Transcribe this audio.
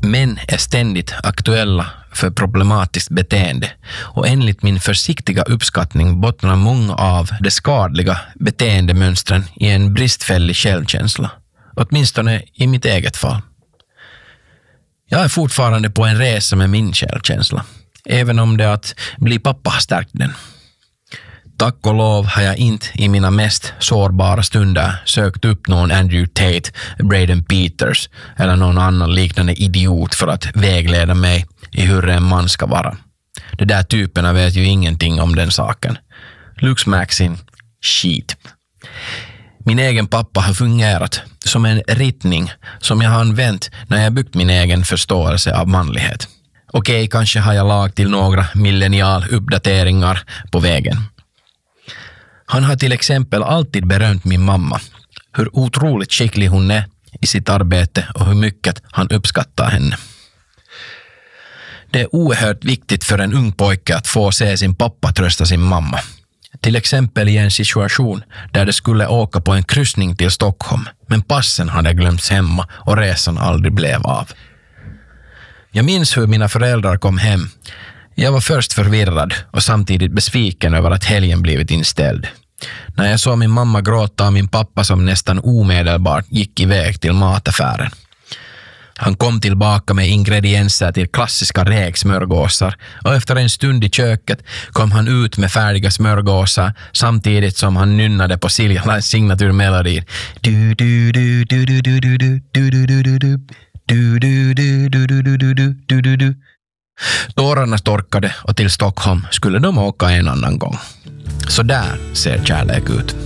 Män är ständigt aktuella för problematiskt beteende och enligt min försiktiga uppskattning bottnar många av de skadliga beteendemönstren i en bristfällig självkänsla, åtminstone i mitt eget fall. Jag är fortfarande på en resa med min självkänsla, även om det att bli pappa har stärkt den. Tack och lov har jag inte i mina mest sårbara stunder sökt upp någon Andrew Tate, Braden Peters eller någon annan liknande idiot för att vägleda mig i hur en man ska vara. De där typerna vet ju ingenting om den saken. Lux Maxin, shit. Min egen pappa har fungerat som en ritning som jag har använt när jag byggt min egen förståelse av manlighet. Okej, kanske har jag lag till några millennial-uppdateringar på vägen. Han har till exempel alltid berömt min mamma, hur otroligt skicklig hon är i sitt arbete och hur mycket han uppskattar henne. Det är oerhört viktigt för en ung pojke att få se sin pappa trösta sin mamma. Till exempel i en situation där de skulle åka på en kryssning till Stockholm, men passen hade glömts hemma och resan aldrig blev av. Jag minns hur mina föräldrar kom hem. Jag var först förvirrad och samtidigt besviken över att helgen blivit inställd. När jag såg min mamma gråta och min pappa som nästan omedelbart gick iväg till mataffären. Han kom tillbaka med ingredienser till klassiska räksmörgåsar och efter en stund i köket kom han ut med färdiga smörgåsar samtidigt som han nynnade på Silja Lines signaturmelodin. Tårarna torkade och till Stockholm skulle de åka en annan gång. Så där ser kärlek ut.